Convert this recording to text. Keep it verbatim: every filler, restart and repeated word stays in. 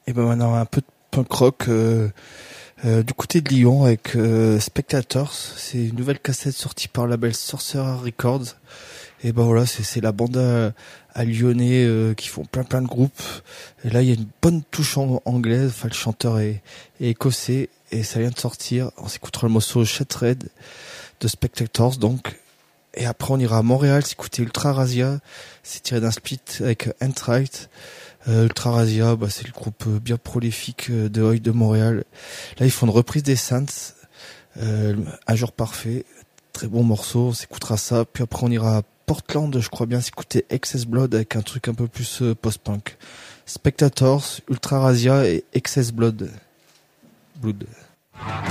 Et ben maintenant un peu de punk rock euh, euh, du côté de Lyon avec euh, Spectators. C'est une nouvelle cassette sortie par le label Sorcerer Records. Et ben voilà, c'est c'est la bande à, à lyonnais euh, qui font plein plein de groupes. Et là il y a une bonne touche en, anglaise. Enfin le chanteur est, est écossais et ça vient de sortir. On s'écoutera le morceau Shattered de Spectators donc. Et après on ira à Montréal s'écouter Ultra Razia. C'est tiré d'un split avec Entright. Euh, Ultra Razia, bah, c'est le groupe euh, bien prolifique euh, de Oi de Montréal. Là, ils font une reprise des Saints, euh, Un jour parfait, très bon morceau, on s'écoutera ça. Puis après, on ira à Portland, je crois bien, s'écouter Excess Blood avec un truc un peu plus euh, post-punk. Spectators, Ultra Razia et Excess Blood. Blood.